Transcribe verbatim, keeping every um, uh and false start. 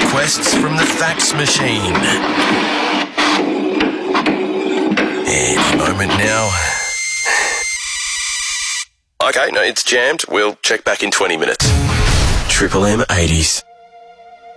requests from the fax machine. Any moment now. Okay, no, it's jammed. We'll check back in twenty minutes. Triple M eighties.